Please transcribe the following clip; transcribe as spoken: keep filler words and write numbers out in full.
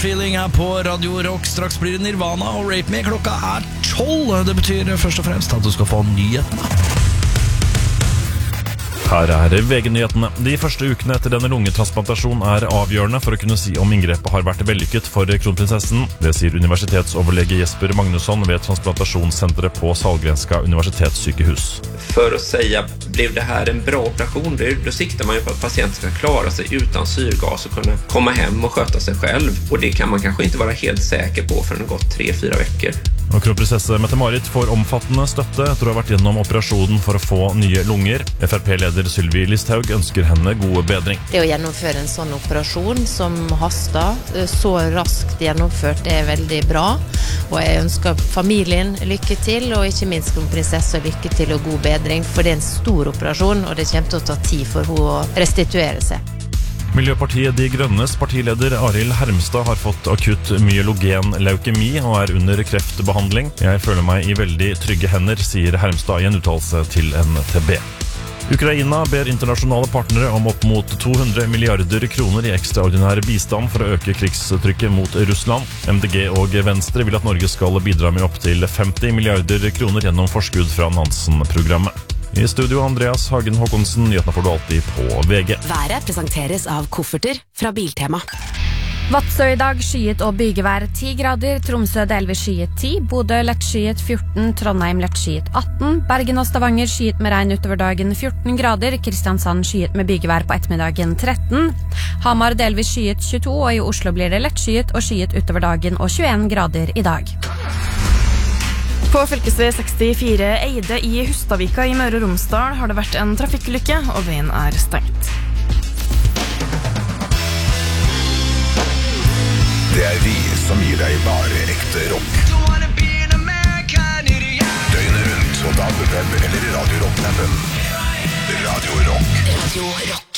Feeling her på Radio Rock. Straks blir det Nirvana og Rape Me. Klokka er tolv. Det betyr først og fremst at du skal få nyhetene. Her er V G-nyhetene. De første ukene etter denne lungetransplantasjon er avgjørende for å kunne si om inngrepet har vært vellykket for kronprinsessen. Det sier universitetsoverlege Jesper Magnusson ved transplantationssenteret på Sahlgrenska universitetssykehus. For å säga, blev det här en bra operation? Då siktar man ju på att patienten ska klara sig utan syrgas och kunna komma hem och sköta sig själv. Och det kan man kanske inte vara helt säker på för det gått tre fyra veckor. Og kronprinsesse Mette-Marit får omfattende støtte etter å ha vært gjennom operasjonen for å få nye lunger. F R P-leder Sylvi Listhaug ønsker henne gode bedring. Det å gjennomføre en sånn operasjon som haster, så raskt gjennomført, er veldig bra. Og jeg ønsker familien lykke til, og ikke minst kronprinsesse lykke til og god bedring, for det er en stor operasjon, og det kommer til å ta tid for henne å restituere seg. Miljøpartiet De Grønnes partileder Arild Hermstad har fått akutt myelogen leukemi og er under kreftbehandling. Jeg føler meg i veldig trygge hender, sier Hermstad i en uttalelse til N T B. Ukraina ber internasjonale partnere om opp mot to hundre milliarder kroner i ekstraordinær bistand for å øke krigstrykket mot Russland. M D G og Venstre vil at Norge skal bidra med opp til femti milliarder kroner gjennom forskudd fra Nansen-programmet. I studio Andreas Hagen Håkonsen, nyhetene får du alltid på V G. Været presenteres av kofferter fra Biltema. Vadsø i dag skyet og bygevær ti grader, Tromsø delvis skyet ti, Bodø lett skyet fjorten, Trondheim lett skyet atten, Bergen og Stavanger skyet med regn utover dagen fjorten grader, Kristiansand skyet med bygevær på ettermiddagen tretten, Hamar delvis skyet tjueto, og i Oslo blir det lett skyet og skyet utover dagen og tjueen grader i dag. På fylkesvei sekstifire Eide i Hustadvika i Møre og Romsdal har det vært en trafikkulykke, og veien er stengt. Det er vi som gir deg bare ekte rock. Døgnet rundt på D A B, web eller Radio Rock-appen. Radio Rock. Radio Rock.